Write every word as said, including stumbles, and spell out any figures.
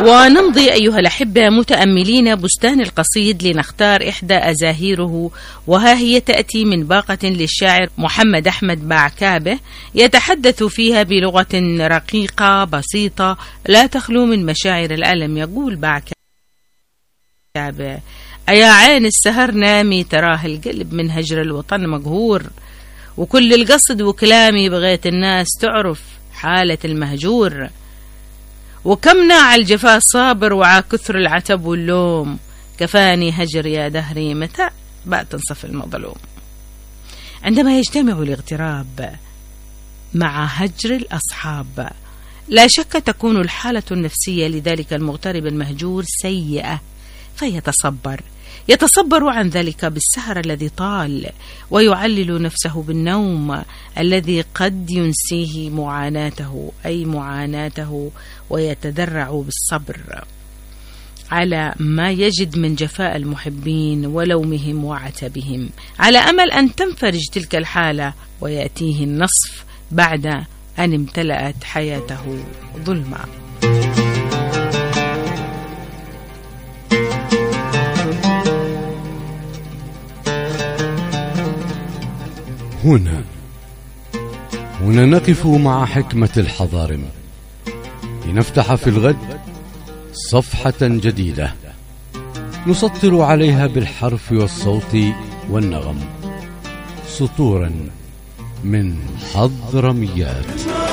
ونمضي أيها الأحبة متأملين بستان القصيد لنختار إحدى أزاهيره، وها هي تأتي من باقة للشاعر محمد أحمد بعكابة، يتحدث فيها بلغة رقيقة بسيطة لا تخلو من مشاعر الألم. يقول بعكابة: أيا عين السهر نامي، تراه القلب من هجر الوطن مقهور، وكل القصد وكلامي بغيت الناس تعرف حالة المهجور، وكم ناع الجفا صابر وعا كثر العتب واللوم، كفاني هجر يا دهري متى بقى تنصف المظلوم. عندما يجتمع الاغتراب مع هجر الأصحاب لا شك تكون الحالة النفسية لذلك المغترب المهجور سيئة، فيتصبر يتصبر عن ذلك بالسهر الذي طال، ويعلل نفسه بالنوم الذي قد ينسيه معاناته أي معاناته، ويتدرع بالصبر على ما يجد من جفاء المحبين ولومهم وعتبهم، على أمل أن تنفرج تلك الحالة ويأتيه النصف بعد أن امتلأت حياته ظلما. هنا هنا نقف مع حكمة الحضارم لنفتح في الغد صفحة جديدة نسطر عليها بالحرف والصوت والنغم سطورا من حضرميات.